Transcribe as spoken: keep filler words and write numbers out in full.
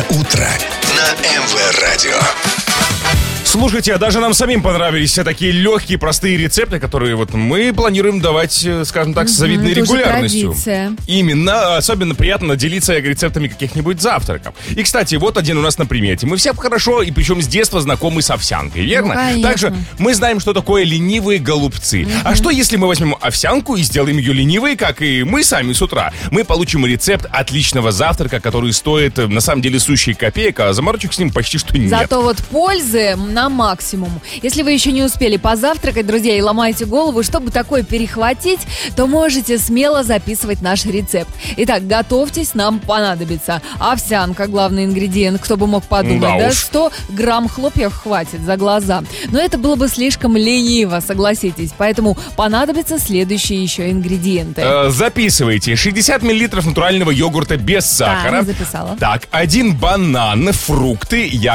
утро на эм вэ радио. Слушайте, а даже нам самим понравились все такие легкие, простые рецепты, которые вот мы планируем давать, скажем так, с завидной это уже регулярностью. традиция. Именно, особенно приятно делиться рецептами каких-нибудь завтраков. И, кстати, вот один у нас на примете. Мы все хорошо, и причем с детства знакомы с овсянкой, верно? Ну, конечно. Также мы знаем, что такое ленивые голубцы. А что, если мы возьмем овсянку и сделаем ее ленивой, как и мы сами с утра? Мы получим рецепт отличного завтрака, который стоит, на самом деле, сущие копеек, а заморочек с ним почти что нет. Зато вот пользы на максимум. Если вы еще не успели позавтракать, друзья, и ломаете голову, чтобы такое перехватить, то можете смело записывать наш рецепт. Итак, готовьтесь, нам понадобится овсянка, главный ингредиент, кто бы мог подумать, Да да, уж. сто грамм хлопьев хватит за глаза. Но это было бы слишком лениво, согласитесь, поэтому понадобятся следующие еще ингредиенты. Э, Записывайте. шестьдесят миллилитров натурального йогурта без сахара. записала. Так, один банан, фрукты, ягоды.